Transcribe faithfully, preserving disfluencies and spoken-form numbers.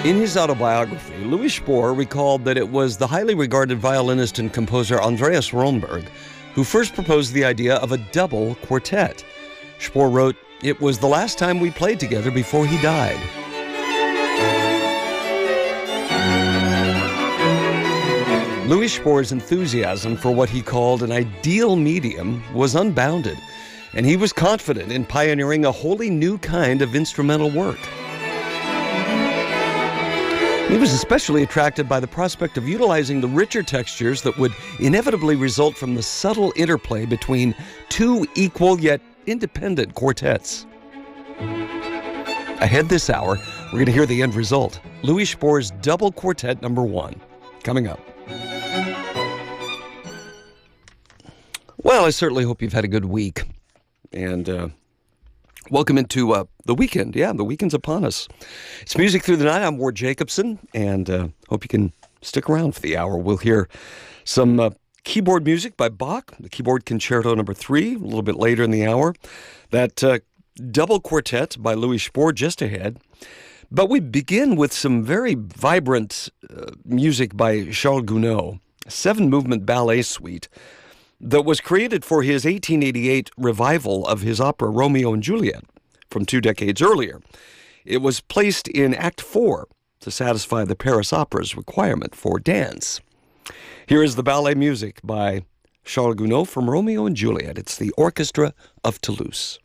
In his autobiography, Louis Spohr recalled that it was the highly regarded violinist and composer Andreas Romberg who first proposed the idea of a double quartet. Spohr wrote, "It was the last time we played together before he died." Louis Spohr's enthusiasm for what he called an ideal medium was unbounded, and he was confident in pioneering a wholly new kind of instrumental work. He was especially attracted by the prospect of utilizing the richer textures that would inevitably result from the subtle interplay between two equal yet independent quartets. Ahead this hour, we're going to hear the end result. Louis Spohr's Double Quartet number one, coming up. Well, I certainly hope you've had a good week. And uh, welcome into uh, the weekend. Yeah, the weekend's upon us. It's Music Through the Night. I'm Ward Jacobson, and uh, hope you can stick around for the hour. We'll hear some uh, keyboard music by Bach, the Keyboard Concerto number three, a little bit later in the hour. That uh, Double Quartet by Louis Spohr just ahead. But we begin with some very vibrant uh, music by Charles Gounod, a seven-movement ballet suite that was created for his eighteen eighty-eight revival of his opera Romeo and Juliet from two decades earlier. It was placed in Act Four to satisfy the Paris Opera's requirement for dance. Here is the ballet music by Charles Gounod from Romeo and Juliet. It's the Orchestra of Toulouse.